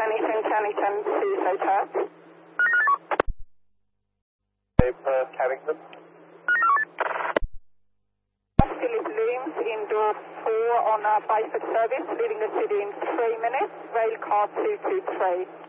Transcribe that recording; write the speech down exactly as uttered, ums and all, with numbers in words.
Kennington, Kennington to Perth. Perth, Kennington. Philip Looms in door four on a Byford service, leaving the city in three minutes. Rail car two two three.